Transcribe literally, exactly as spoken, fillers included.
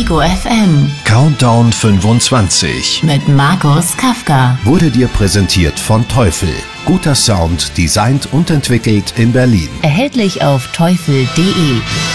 Ego F M. Countdown fünfundzwanzig Mit Markus Kafka. Wurde dir präsentiert von Teufel. Guter Sound, designt und entwickelt in Berlin. Erhältlich auf teufel punkt de.